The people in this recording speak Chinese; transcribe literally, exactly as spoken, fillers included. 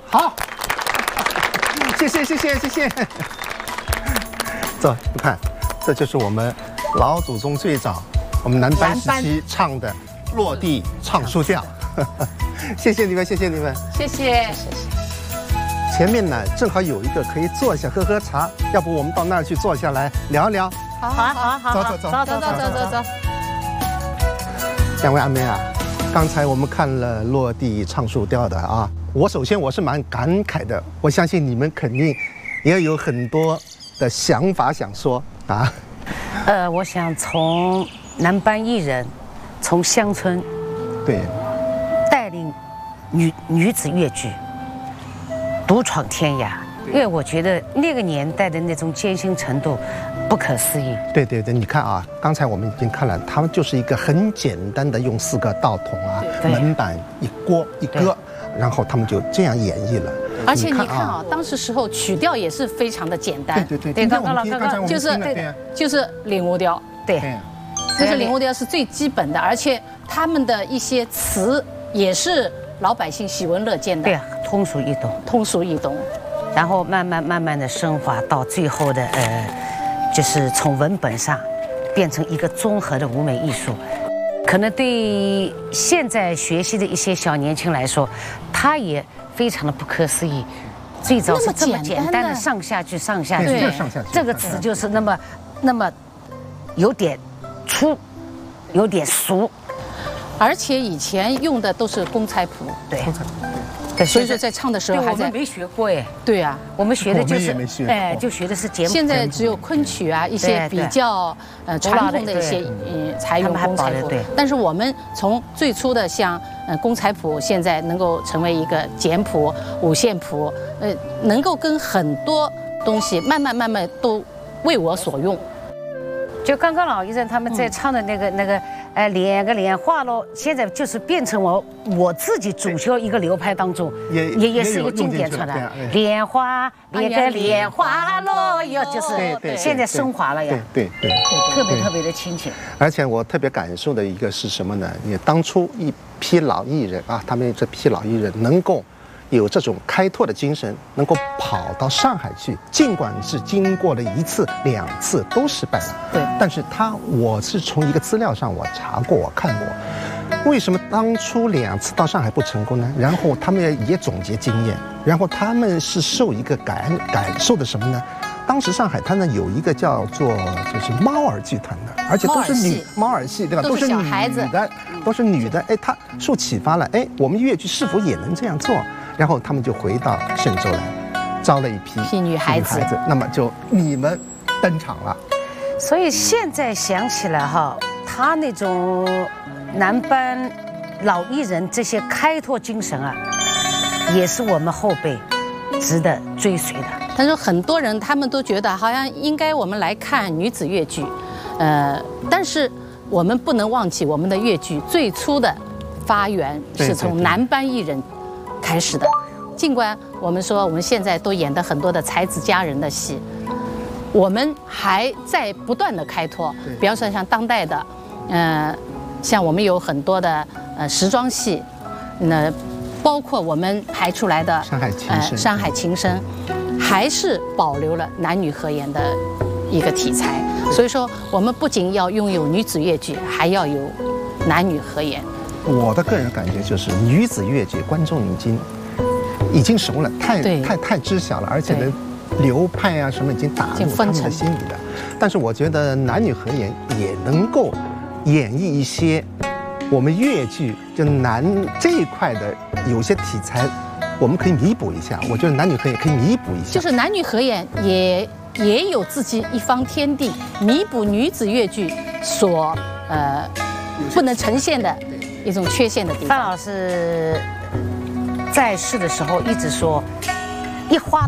好，谢谢谢谢谢谢。走，你看，这就是我们老祖宗最早我们南班时期唱的落地唱书调。谢谢你们，谢谢你们， 谢谢。 前面呢正好有一个可以坐下喝喝茶，要不我们到那儿去坐下来聊聊？ 好，好，好，好， 走走走走走走走走走。 两位阿妹啊，刚才我们看了落地唱书调的啊，我首先我是蛮感慨的，我相信你们肯定也有很多的想法想说啊。 呃，我想从南班艺人，从乡村， 对， 带领女女子越剧独闯天涯，因为我觉得那个年代的那种艰辛程度不可思议。 对对对，你看啊，刚才我们已经看了，他们就是一个很简单的用四个道筒啊，门板一锅一搁，然后他们就这样演绎了。 而且你看啊，当时时候曲调也是非常的简单。 对对对，刚刚刚刚就是对， 就是领悟调。 对， 就是领悟调是最基本的，而且他们的一些词也是老百姓喜闻乐见的。 对啊，通俗易懂， 通俗易懂。 然后慢慢慢慢的升华到最后的呃，就是从文本上变成一个综合的舞美艺术。可能对现在学习的一些小年轻来说，他也非常的不可思议。最早是这么简单的上下句上下句， 对，上下句这个词就是那么那么有点粗，有点俗。 而且以前用的都是公才谱， 对， 对，所以说在唱的时候还在我们没学过哎， 对啊， 我们学的就是哎， 就学的是简谱。 现在只有昆曲啊，一些比较呃传统的一些呃才用公才谱，但是我们从最初的像呃公才谱，现在能够成为一个简谱、五线谱，呃，能够跟很多东西慢慢慢慢都为我所用。 就刚刚老艺人他们在唱的那个、嗯、那个，呃，莲个莲花咯，现在就是变成我我自己主修一个流派当中，也也也是一个经典传的莲花，莲个莲花咯，哟，就是现在升华了呀， 对对对， 特别特别的亲切。 而且我特别感受的一个是什么呢？也当初一批老艺人啊，他们这批老艺人能够有这种开拓的精神，能够跑到上海去，尽管是经过了一次两次都失败了， 对， 但是他我是从一个资料上我查过，我看过，为什么当初两次到上海不成功呢？然后他们也总结经验，然后他们是受一个感感受的什么呢？当时上海滩呢有一个叫做就是猫儿剧团的，而且都是女猫儿戏，对吧？ 都是小孩子的，都是女的。哎，他受启发了，哎，我们粤剧是否也能这样做？然后他们就回到嵊州来，招了一批批女孩子， 那么就你们登场了。 所以现在想起来哈，他那种南班老艺人这些开拓精神啊，也是我们后辈值得追随的。 他说很多人他们都觉得好像应该我们来看女子越剧，呃，但是我们不能忘记我们的越剧最初的发源是从南班艺人开始的。尽管我们说我们现在都演的很多的才子佳人的戏，我们还在不断的开拓。比方说像当代的，呃，像我们有很多的呃时装戏，那包括我们排出来的山海情深， 呃山海情深。还是保留了男女合演的一个题材，所以说我们不仅要拥有女子越剧，还要有男女合演。 我的个人感觉就是女子越剧观众已经已经熟了，太太太知晓了，而且呢流派啊什么已经打入他们的心里了。但是我觉得男女合演也能够演绎一些我们越剧就男这一块的有些题材。我们可以弥补一下，我觉得男女合演可以弥补一下， 就是男女合演也也有自己一方天地，弥补女子越剧所呃不能呈现的一种缺陷的地方。 范老师在世的时候一直说，一花